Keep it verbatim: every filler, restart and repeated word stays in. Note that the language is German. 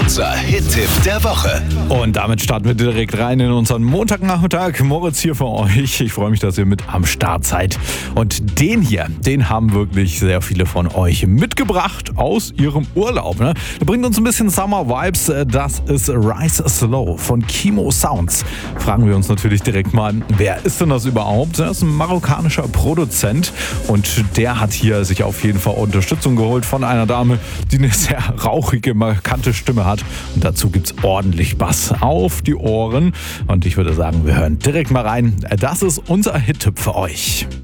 Unser Hit-Tipp der Woche. Und damit starten wir direkt rein in unseren Montagnachmittag. Moritz hier für euch. Ich freue mich, dass ihr mit am Start seid. Und den hier, den haben wirklich sehr viele von euch mitgebracht aus ihrem Urlaub. Ne? Der bringt uns ein bisschen Summer-Vibes. Das ist Rise Slow von Kimo Sounds. Fragen wir uns natürlich direkt mal, wer ist denn das überhaupt? Das ist ein marokkanischer Produzent und der hat hier sich auf jeden Fall Unterstützung geholt von einer Dame, die eine sehr rauchige, markante Stimme hat. Und dazu gibt's ordentlich Bass auf die Ohren. Und ich würde sagen, wir hören direkt mal rein. Das ist unser Hit-Tipp für euch.